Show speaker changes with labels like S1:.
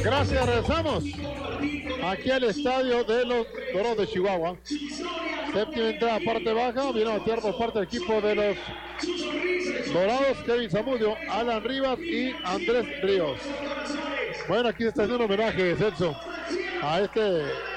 S1: Gracias, regresamos aquí al estadio de los Toros de Chihuahua. Séptima entrada, parte baja, viene a batear por parte del equipo de los Dorados, Kevin Zamudio, Alan Rivas y Andrés Ríos. Bueno, aquí está haciendo un homenaje, Celso, a este